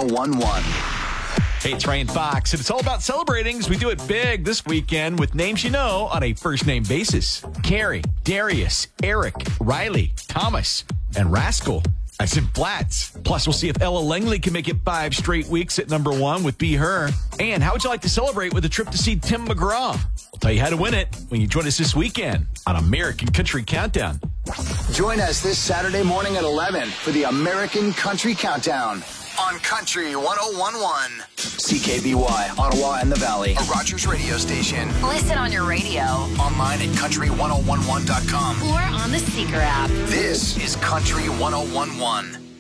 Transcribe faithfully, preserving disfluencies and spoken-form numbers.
ten eleven. Hey, it's Ryan Fox, and it's all about celebrating as we do it big this weekend with names you know on a first-name basis. Carrie, Darius, Eric, Riley, Thomas, and Rascal, as in Flats. Plus, we'll see if Ella Langley can make it five straight weeks at number one with Be Her. And how would you like to celebrate with a trip to see Tim McGraw? We'll tell you how to win it when you join us this weekend on American Country Countdown. Join us this Saturday morning at eleven for the American Country Countdown on Country ten eleven. C K B Y, Ottawa and the Valley, a Rogers radio station. Listen on your radio. Online at country ten eleven dot com. Or on the Seeker app. This is Country ten eleven.